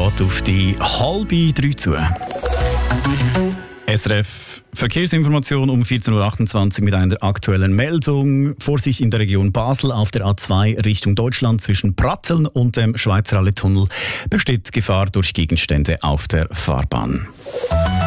geht auf die 2:30 zu. SRF Verkehrsinformation um 14.28 Uhr mit einer aktuellen Meldung. Vorsicht in der Region Basel auf der A2 Richtung Deutschland zwischen Pratteln und dem Schweizerallee-Tunnel besteht Gefahr durch Gegenstände auf der Fahrbahn.